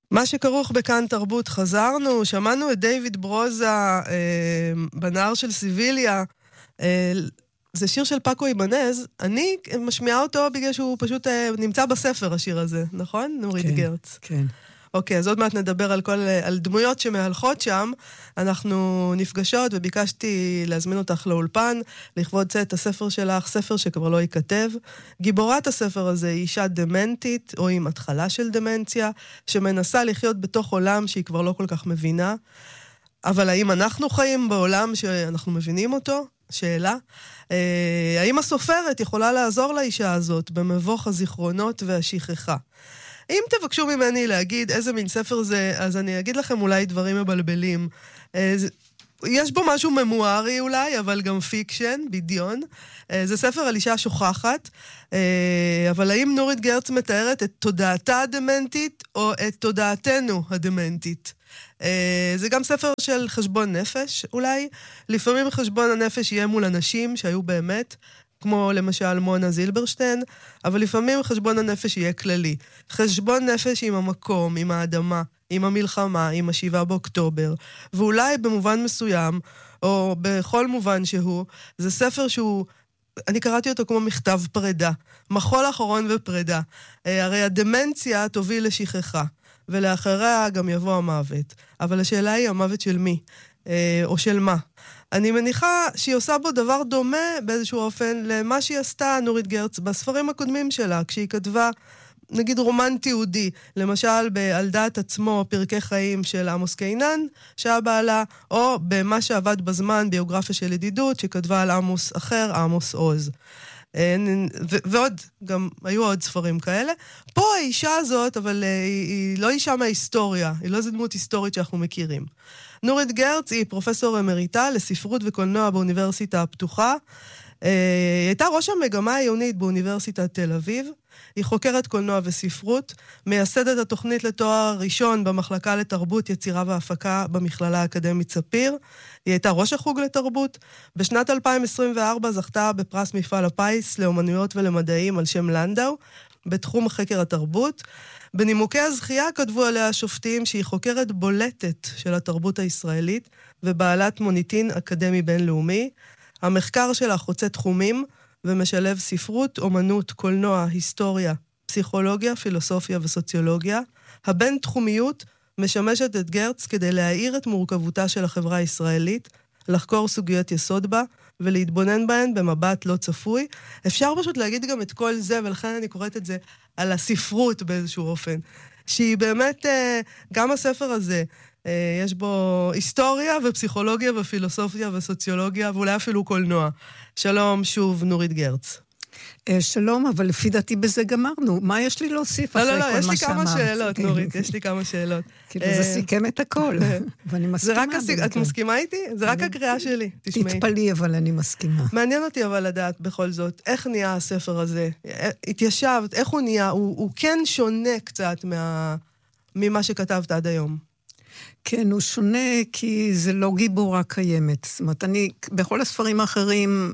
מה שכרוך בכאן תרבות, חזרנו, שמענו את דיוויד ברוזה בנהר של סיביליה, זה שיר של פאקו אימנז, אני משמיעה אותו בגלל שהוא פשוט נמצא בספר השיר הזה, נכון? נורית גרץ. כן. אוקיי, אז עוד מעט נדבר על דמויות שמהלכות שם, אנחנו נפגשות וביקשתי להזמין אותך לאולפן, לכבוד צאת הספר שלך, ספר שכבר לא ייכתב. גיבורת הספר הזה היא אישה דמנטית, או עם התחלה של דמנציה, שמנסה לחיות בתוך עולם שהיא כבר לא כל כך מבינה. אבל האם אנחנו חיים בעולם שאנחנו מבינים אותו? שאלה. האם הסופרת יכולה לעזור לאישה הזאת במבוך הזיכרונות והשכחה? אם תבקשו ממני להגיד איזה מין ספר זה, אז אני אגיד לכם אולי דברים מבלבלים. יש בו משהו ממוארי אולי, אבל גם פיקשן, בדיון. זה ספר על אישה שוכחת, אבל האם נורית גרץ מתארת את תודעתה הדמנטית, או את תודעתנו הדמנטית? זה גם ספר של חשבון נפש, אולי. לפעמים חשבון הנפש יהיה מול אנשים שהיו באמת, כמו למשל מונה זילברשטיין, אבל לפעמים חשבון הנפש יהיה כללי. חשבון נפש עם המקום, עם האדמה, עם המלחמה, עם ה7 באוקטובר, ואולי במובן מסוים, או בכל מובן שהוא, זה ספר שהוא, אני קראתי אותו כמו מכתב פרידה, מחול אחרון ופרידה. הרי הדמנציה תוביל לשכחה, ולאחריה גם יבוא המוות. אבל השאלה היא המוות של מי, או של מה. אני מניחה שהיא עושה בו דבר דומה באיזשהו אופן למה שהיא עשתה נורית גרץ בספרים הקודמים שלה, כשהיא כתבה, נגיד רומן תיעודי, למשל על דעת עצמו פרקי חיים של עמוס קינן, שהיה בעלה, או במה שעבד בזמן ביוגרפיה של ידידות, שכתבה על עמוס אחר, עמוס עוז. ועוד, גם היו עוד ספרים כאלה. פה האישה הזאת, אבל היא לא אישה מההיסטוריה, היא לא איזו דמות היסטורית שאנחנו מכירים. נורית גרץ היא פרופסור אמריטה לספרות וקולנוע באוניברסיטה הפתוחה. היא הייתה ראש המגמה העיונית באוניברסיטת תל אביב. היא חוקרת קולנוע וספרות, מייסדת התוכנית לתואר ראשון במחלקה לתרבות, יצירה והפקה במכללה האקדמית ספיר. היא הייתה ראש החוג לתרבות. בשנת 2024 זכתה בפרס מפעל הפיס לאומנויות ולמדעים על שם לנדאו, בתחום חקר התרבות. בנימוקי הזכייה כתבו עליה השופטים שהיא חוקרת בולטת של התרבות הישראלית, ובעלת מוניטין אקדמי בינלאומי. המחקר שלה חוצה תחומים, ומשלב ספרות, אומנות, קולנוע, היסטוריה, פסיכולוגיה, פילוסופיה וסוציולוגיה. הבין-תחומיות משמשת את גרץ כדי להאיר את מורכבותה של החברה הישראלית, לחקור סוגיות יסוד בה, ולהתבונן בהן במבט לא צפוי. אפשר פשוט להגיד גם את כל זה, ולכן אני קוראת את זה על הספרות באיזשהו אופן. שהיא באמת, גם הספר הזה, יש בו היסטוריה ופסיכולוגיה ופילוסופיה וסוציולוגיה, ואולי אפילו קולנוע. שלום, שוב, נורית גרץ. שלום, אבל לפי דעתי בזה גמרנו. מה יש לי להוסיף אחרי כל מה שאמרת? יש לי כמה שאלות, נורית, יש לי כמה שאלות. כאילו זה סיכם את הכל, ואני מסכימה. את מסכימה איתי? זה רק הקריאה שלי, תשמעי. תתפלי, אבל אני מסכימה. מעניין אותי אבל לדעת בכל זאת, איך נהיה הספר הזה? התיישבת, איך הוא נהיה? הוא כן שונה קצת ממה שכתבת עד היום. כן, הוא שונה כי זה לא גיבורה קיימת. זאת אומרת, בכל הספרים האחרים,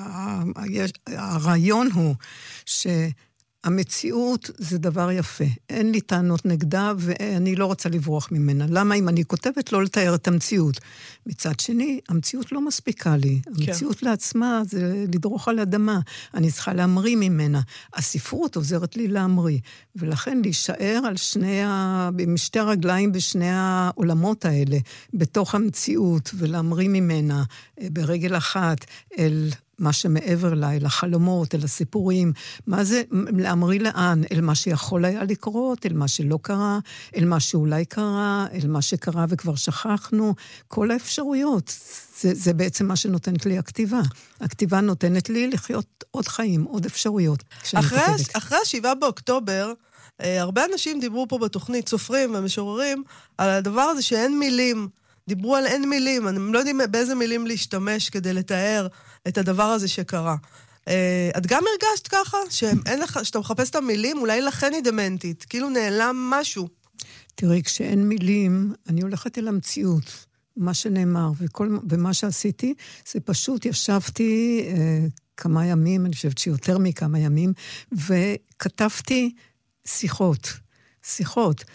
הרעיון הוא שהמציאות זה דבר יפה. אין לי טענות נגדה ואני לא רוצה לברוח ממנה. למה אם אני כותבת לא לתאר את המציאות? מצד שני, המציאות לא מספיקה לי. המציאות לעצמה זה לדרוך על אדמה. אני צריכה להמריא ממנה. הספרות עוזרת לי להמריא. ולכן להישאר על בשתי הרגליים בשני העולמות האלה, בתוך המציאות, ולהמריא ממנה ברגל אחת אל מה שמעבר לה, אל החלומות, אל הסיפורים. מה זה להמריא לאן? אל מה שיכול היה לקרות, אל מה שלא קרה, אל מה שאולי קרה, אל מה שקרה וכבר שכחנו. כל האפשרויות. זה בעצם מה שנותנת לי הכתיבה. הכתיבה נותנת לי לחיות עוד חיים, עוד אפשרויות. אחרי 7 באוקטובר, הרבה אנשים דיברו פה בתוכנית, סופרים ומשוררים, על הדבר הזה שאין מילים. דיברו על אין מילים, אני לא יודעים באיזה מילים להשתמש כדי לתאר את הדבר הזה שקרה. את גם הרגשת ככה? שאתה מחפש את המילים, אולי לכן היא דמנטית, כאילו נעלם משהו. תראי, כשאין מילים, אני הולכת אל המציאות. מה שנאמר, ומה שעשיתי, זה פשוט ישבתי כמה ימים, אני חושבת שיותר מכמה ימים, וכתבתי שיחות. שיחות.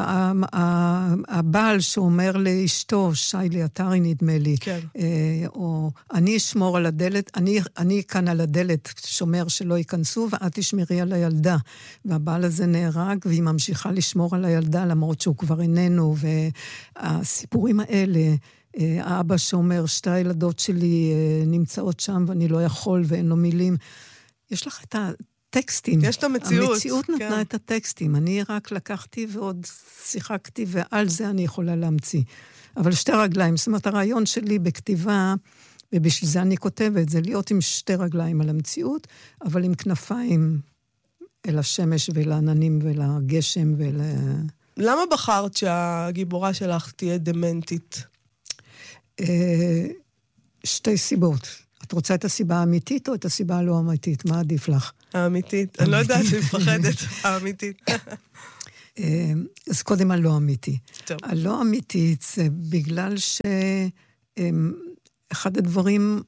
הבעל שאומר לאשתו, שיילי עטרי נדמה לי, כן. או אני אשמור על הדלת, אני כאן על הדלת, שומר שלא ייכנסו, ואת תשמרי על הילדה. והבעל הזה נהרג, והיא ממשיכה לשמור על הילדה, למרות שהוא כבר איננו, והסיפורים האלה, האבא שאומר, שתי הילדות שלי נמצאות שם, ואני לא יכול, ואין לו מילים. יש לך את הטקסטים. יש את המציאות. המציאות נתנה כן. את הטקסטים. אני רק לקחתי ועוד שיחקתי, ועל זה אני יכולה להמציא. אבל שתי רגליים, זאת אומרת, הרעיון שלי בכתיבה, ובשביל זה אני כותבת, זה להיות עם שתי רגליים על המציאות, אבל עם כנפיים אל השמש ואל העננים ואל הגשם ואל... למה בחרת שהגיבורה שלך תהיה דמנטית? שתי סיבות. את רוצה את הסיבה האמיתית או את הסיבה הלא אמיתית? מה עדיף לך? האמיתית. אני לא יודעת שהיא מפחדת. האמיתית. אז קודם הלא אמיתי. טוב. הלא אמיתית זה בגלל שאחד הדברים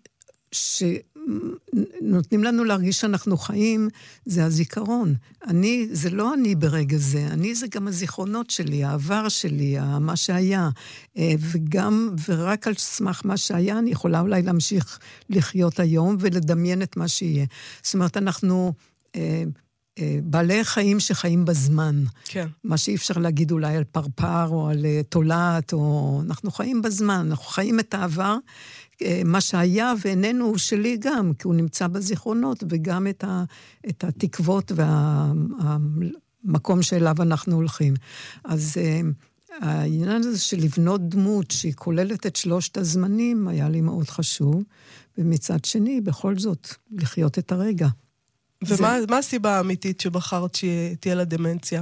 שנותנים לנו להרגיש שאנחנו חיים, זה הזיכרון. זה לא אני ברגע זה, זה גם הזיכרונות שלי, העבר שלי, מה שהיה, ורק על סמך מה שהיה, אני יכולה אולי להמשיך לחיות היום, ולדמיין את מה שיהיה. זאת אומרת, אנחנו בעלי חיים שחיים בזמן. כן. מה שאי אפשר להגיד אולי על פרפר, או על תולעת, אנחנו חיים בזמן, אנחנו חיים את העבר, מה שהיה ואיננו הוא שלי גם, כי הוא נמצא בזיכרונות, וגם את התקוות והמקום שאליו אנחנו הולכים. אז העניין הזה של לבנות דמות שהיא כוללת את שלושת הזמנים, היה לי מאוד חשוב, ומצד שני, בכל זאת, לחיות את הרגע. ומה הסיבה האמיתית שבחרת שתהיה לה דמנציה?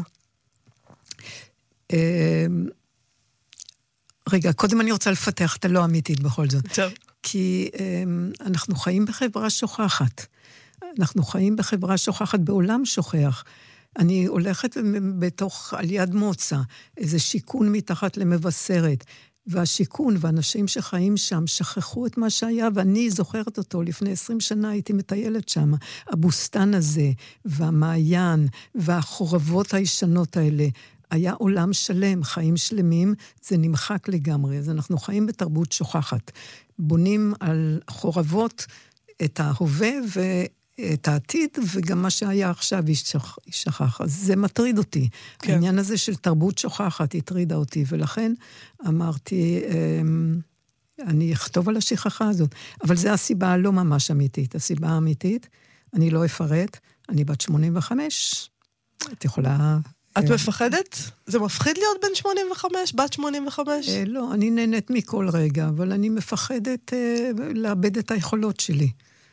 רגע, קודם אני רוצה לפתח את הלא אמיתית בכל זאת. טוב. כי אנחנו חיים בחברה שוכחת. אנחנו חיים בחברה שוכחת, בעולם שוכח. אני הולכת בתוך על יד מוצא, איזה שיקון מתחת למבשרת, והשיקון והאנשים שחיים שם שכחו את מה שהיה, ואני זוכרת אותו, לפני 20 שנה הייתי מטיילת שם, הבוסטן הזה, והמעיין, והחורבות הישנות האלה, היה עולם שלם, חיים שלמים, זה נמחק לגמרי, אז אנחנו חיים בתרבות שוכחת. בונים על חורבות את ההווה ואת העתיד, וגם מה שהיה עכשיו ישכח. אז זה מטריד אותי. כן. העניין הזה של תרבות שוכחת הטרידה אותי, ולכן אמרתי, אני אכתוב על השכחה הזאת. אבל זו הסיבה הלא ממש אמיתית. הסיבה האמיתית, אני לא אפרט, אני בת 85, את יכולה... את מפחדת? זה מפחיד להיות בן 85, בת 85? לא, אני נהנית מכל רגע, אבל אני מפחדת לאבד את היכולות שלי.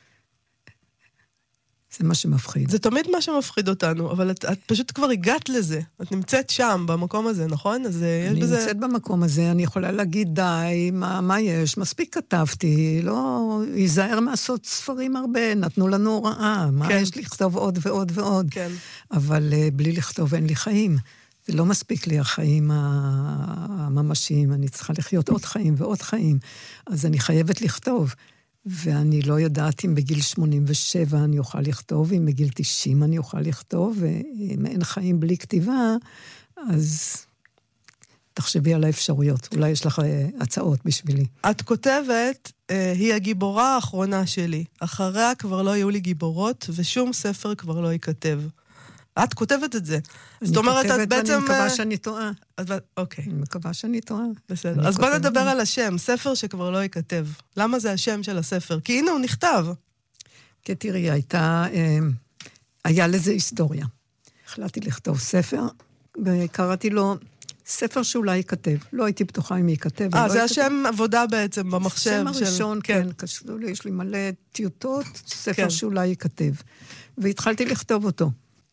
זה מה שמפחיד. זה תמיד מה שמפחיד אותנו, אבל את פשוט כבר הגעת לזה. את נמצאת שם, במקום הזה, נכון? אז יש אני בזה... נמצאת במקום הזה, אני יכולה להגיד די, מה יש? מספיק כתבתי, לא... ייזהר מעשות ספרים הרבה, נתנו לנו הוראה, מה כן. יש לכתוב עוד ועוד ועוד. כן. אבל בלי לכתוב אין לי חיים. זה לא מספיק לי החיים הממשיים, אני צריכה לחיות עוד חיים ועוד חיים. אז אני חייבת לכתוב. ואני לא יודעת אם בגיל 87 אני אוכל לכתוב, אם בגיל 90 אני אוכל לכתוב, ואם אין חיים בלי כתיבה, אז תחשבי על האפשרויות. אולי יש לך הצעות בשבילי. את כותבת, היא הגיבורה האחרונה שלי. אחריה כבר לא יהיו לי גיבורות, ושום ספר כבר לא ייכתב. את כותבת את זה. זאת אומרת, את בעצם... אני מקווה שאני טועה. אוקיי. אני מקווה שאני טועה. בסדר. אז בוא נדבר על השם, ספר שכבר לא ייכתב. למה זה השם של הספר? כי הנה הוא נכתב. כי תראי, היה לזה היסטוריה. החלטתי לכתוב ספר, וקראתי לו ספר שאולי ייכתב. לא הייתי בטוחה אם ייכתב. זה השם עבודה בעצם במחשב. השם הראשון, כן. יש לי מלא טיוטות, ספר שאולי ייכתב. והתחלתי לכתוב אותו.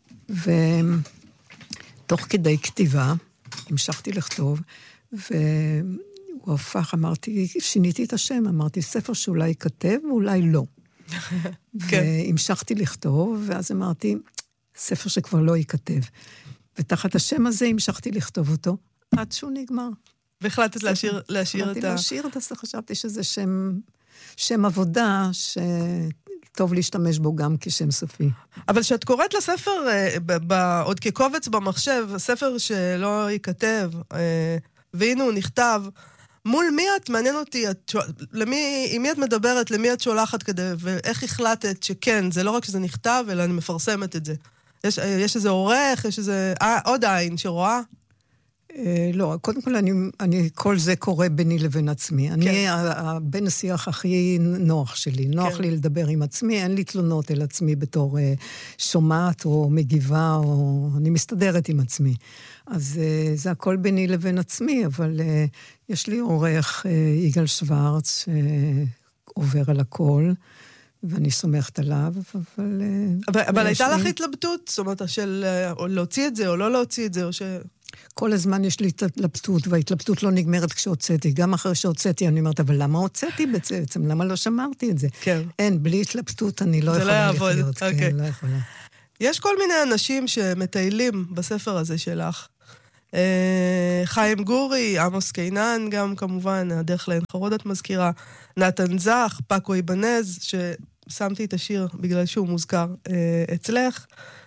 ותוך כדי כתיבה, המשכתי לכתוב, והוא הפך, שיניתי את השם, אמרתי, ספר שאולי ייכתב, ואולי לא. והמשכתי לכתוב, ואז אמרתי, ספר שכבר לא ייכתב. ותחת השם הזה המשכתי לכתוב אותו, עד שהוא נגמר. והחלטת להשאיר את להשאיר את זה, חשבתי שזה שם עבודה, טוב להשתמש בו גם כשם סופי. אבל שאת קוראת לספר, עוד כקובץ במחשב, ספר שלא ייכתב, והנה הוא נכתב, מול מי את, מעניין אותי, עם מי את מדברת, למי את שולחת כדי, ואיך החלטת שכן, זה לא רק שזה נכתב, אלא אני מפרסמת את זה. יש איזה עורך, יש איזה עוד עין שרואה? לא, קודם כל אני כל זה קורה ביני לבין עצמי. אני בין השיח הכי נוח שלי. נוח לי לדבר עם עצמי, אין לי תלונות אל עצמי בתור שומעת או מגיבה, או אני מסתדרת עם עצמי. אז זה הכל ביני לבין עצמי, אבל יש לי עורך יגאל שוורץ שעובר על הכל, ואני סומכת עליו, אבל הייתה לך התלבטות? זאת אומרת, של להוציא את זה או לא להוציא את זה, או ש... כל הזמן יש לי התלבטות, וההתלבטות לא נגמרת כשהוצאתי. גם אחרי שהוצאתי, אני אומרת, אבל למה הוצאתי בעצם? למה לא שמרתי את זה? כן. אין, בלי התלבטות אני לא יכולה לחיות. כן, לא יכולה. יש כל מיני אנשים שמטיילים בספר הזה שלך. חיים גורי, עמוס קינן, גם כמובן, הדרך לעין חרוד את מזכירה, נתן זך, פאקו איבנז, ששמתי את השיר בגלל שהוא מוזכר אצלך.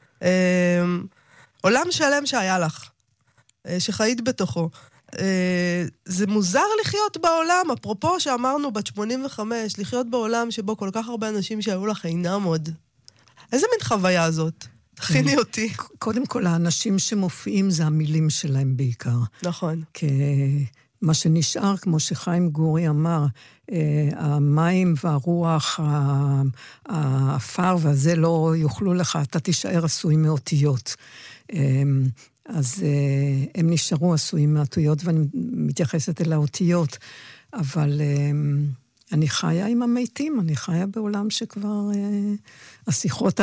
עולם שלם שהיה לך. שחיית בתוכו. זה מוזר לחיות בעולם, אפרופו שאמרנו בת 85, לחיות בעולם שבו כל כך הרבה אנשים שהיו לך אינם עוד. איזה מין חוויה הזאת? תכיני אותי. קודם כל, האנשים שמופיעים זה המילים שלהם בעיקר. נכון. מה שנשאר, כמו שחיים גורי אמר, המים והרוח, האפר והזה לא יוכלו לך, אתה תישאר עשוי מאותיות. אז הם נשארו עשויים מאותיות, ואני מתייחסת אל האותיות, אבל אני חיה עם המתים, אני חיה בעולם שכבר השיחות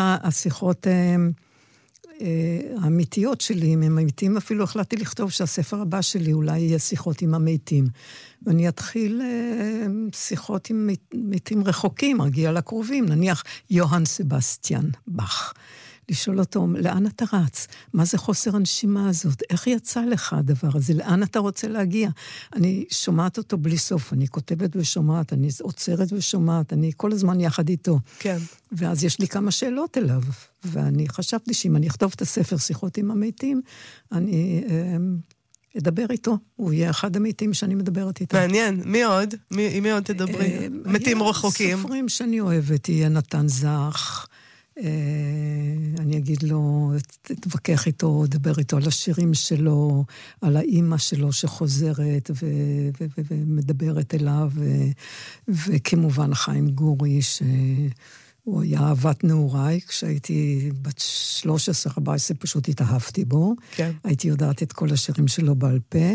האמיתיות שלי, עם המתים, אפילו החלטתי לכתוב שהספר הבא שלי אולי יהיה שיחות עם המתים, ואני אתחיל שיחות עם מתים רחוקים, רגיע לקרובים, נניח יוהאן סבסטיאן באך, לשאול אותו, לאן אתה רץ? מה זה חוסר הנשימה הזאת? איך יצא לך הדבר הזה? לאן אתה רוצה להגיע? אני שומעת אותו בלי סוף, אני כותבת ושומעת, אני עוצרת ושומעת, אני כל הזמן יחד איתו. כן. ואז יש לי כמה שאלות אליו, ואני חשבתי שאם אני אכתוב את הספר שיחות עם המתים, אני אדבר איתו, הוא יהיה אחד המתים שאני מדברת איתו. מעניין, מי עוד? מי עוד תדברי? מתים רחוקים. סופרים שאני אוהבת, יהיה נתן זך, אני אגיד לו, תתווכח איתו, דבר איתו על השירים שלו, על האימא שלו שחוזרת ומדברת אליו, וכמובן חיים גורי, שהוא היה אהבת נעוריי, כשהייתי בת 13-14 פשוט התאהבתי בו, כן. הייתי יודעת את כל השירים שלו בעל פה,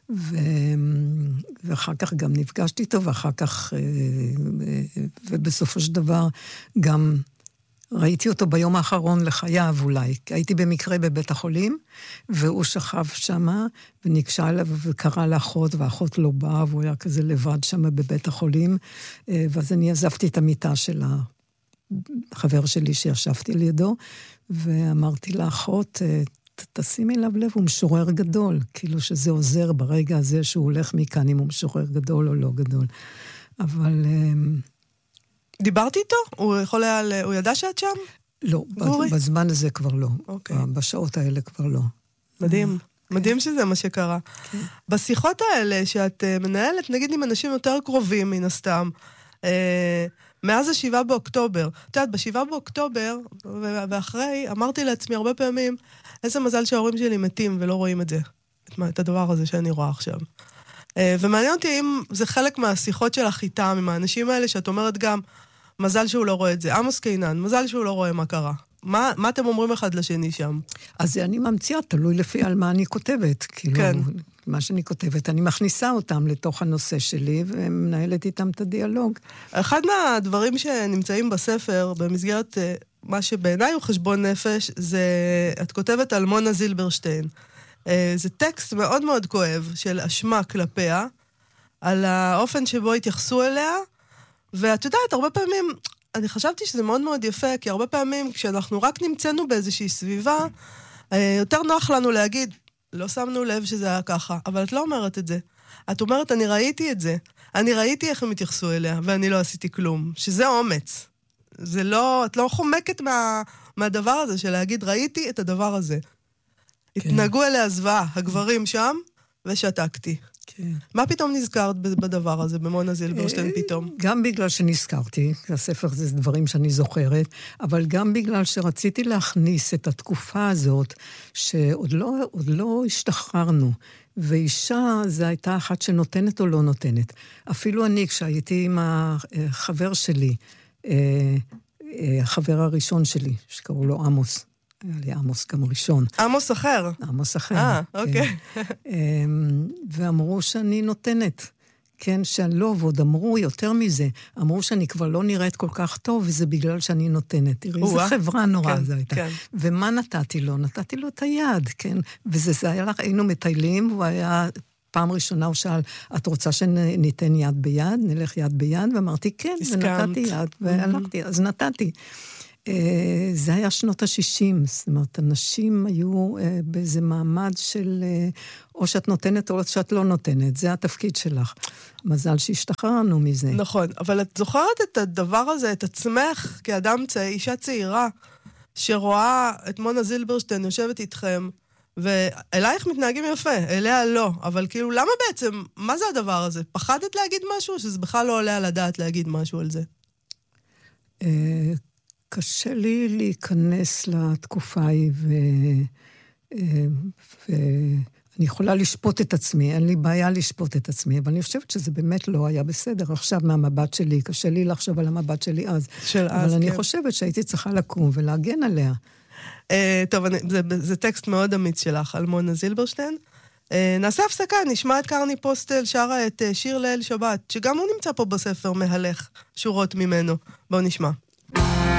ואחר כך גם נפגשתי איתו, ואחר כך, ובסופו של דבר גם ראיתי אותו ביום האחרון לחייו אולי, הייתי במקרה בבית החולים, והוא שכב שמה, ונקשה אליו וקרא לאחות, והאחות לא באה, והוא היה כזה לבד שמה בבית החולים, ואז אני עזבתי את המיטה של החבר שלי שישבתי לידו, ואמרתי לאחות, תשימי אליו לב, הוא משורר גדול, כאילו שזה עוזר ברגע הזה שהוא הולך מכאן, אם הוא משורר גדול או לא גדול. אבל דיברתי איתו? הוא ידע שאת שם? לא, בזמן הזה כבר לא. בשעות האלה כבר לא. מדהים. מדהים שזה מה שקרה. בשיחות האלה שאת מנהלת, נגיד עם אנשים יותר קרובים מן הסתם, מאז ה7 באוקטובר, את יודעת, ב7 באוקטובר, ואחרי, אמרתי לעצמי הרבה פעמים, איזה מזל שההורים שלי מתים ולא רואים את זה, את הדבר הזה שאני רואה עכשיו. ומעניין אותי אם זה חלק מהשיחות שלך איתם, עם האנשים האלה, שאת אומרת גם, מזל שהוא לא רואה את זה. עמוס קינן, מזל שהוא לא רואה מה קרה. מה אתם אומרים אחד לשני שם? אז אני ממציאה, תלוי לפי על מה אני כותבת. כאילו, כן. מה שאני כותבת, אני מכניסה אותם לתוך הנושא שלי, ומנהלת איתם את הדיאלוג. אחד מהדברים שנמצאים בספר, במסגרת מה שבעיניי הוא חשבון נפש, זה, את כותבת על מונה זילברשטיין. זה טקסט מאוד מאוד כואב של אשמה כלפיה, על האופן שבו התייחסו אליה, ואת יודעת, הרבה פעמים, אני חשבתי שזה מאוד מאוד יפה, כי הרבה פעמים כשאנחנו רק נמצאנו באיזושהי סביבה, יותר נוח לנו להגיד, לא שמנו לב שזה היה ככה, אבל את לא אומרת את זה. את אומרת, אני ראיתי את זה. אני ראיתי איך הם התייחסו אליה, ואני לא עשיתי כלום. שזה אומץ. זה לא, את לא חומקת מהדבר הזה של להגיד, ראיתי את הדבר הזה. התנהגו אליה זוועה, הגברים שם, ושתקתי. כן. מה פתאום נזכרת בדבר הזה, במונה זילברשטיין פתאום? גם בגלל שנזכרתי, הספר זה דברים שאני זוכרת, אבל גם בגלל שרציתי להכניס את התקופה הזאת, שעוד לא השתחררנו, ואישה זה הייתה אחת שנותנת או לא נותנת. אפילו אני, כשהייתי עם החבר שלי, החבר הראשון שלי, שקראו לו עמוס, היה לי עמוס גם ראשון. עמוס אחר? עמוס אחר. אוקיי. ואמרו שאני נותנת, כן, שלא, ועוד אמרו יותר מזה, אמרו שאני כבר לא נראית כל כך טוב, וזה בגלל שאני נותנת. תראי, איזו חברה נורא זו הייתה. ומה נתתי לו? נתתי לו את היד, כן, וזה היה לך, היינו מטיילים, הוא היה... פעם ראשונה הוא שאל, את רוצה שניתן יד ביד? נלך יד ביד? ואמרתי, כן, ונתתי יד, והלכתי, אז נתתי. זה היה שנות ה-60, זאת אומרת, אנשים היו באיזה מעמד של או שאת נותנת או שאת לא נותנת, זה התפקיד שלך. מזל שהשתחררנו מזה. נכון, אבל את זוכרת את הדבר הזה, את עצמך כאדם אישה צעירה, שרואה את מונה זילברשטיין יושבת איתכם, ואלייך מתנהגים יפה, אליה לא, אבל כאילו, למה בעצם, מה זה הדבר הזה? פחדת להגיד משהו, שזה בכלל לא עולה על הדעת להגיד משהו על זה? קשה לי להיכנס לתקופה ההיא, ואני יכולה לשפוט את עצמי, אין לי בעיה לשפוט את עצמי, אבל אני חושבת שזה באמת לא היה בסדר. עכשיו מהמבט שלי, קשה לי לחשוב על המבט שלי אז. אבל אני חושבת שהייתי צריכה לקום ולהגן עליה. טוב, זה טקסט מאוד אמיץ שלך, על מונה זילברשטיין. נעשה הפסקה, נשמע את קרני פוסטל שרה את שיר ליל שבת, שגם הוא נמצא פה בספר מהלך שורות ממנו. בואו נשמע.